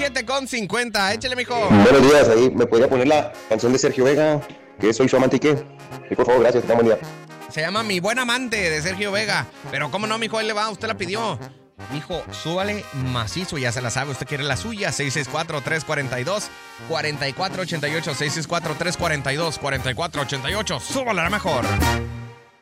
7:50. Échale, mijo. Buenos días, ahí me podría poner la canción de Sergio Vega, que soy su amante y qué. Y por favor, gracias, que tengan buen día. Se llama Mi Buen Amante de Sergio Vega. Pero cómo no, mijo, ahí le va, usted la pidió. Mijo, súbale macizo, ya se la sabe. Usted quiere la suya, 664-342-4488. 664-342-4488. Súbale a la mejor.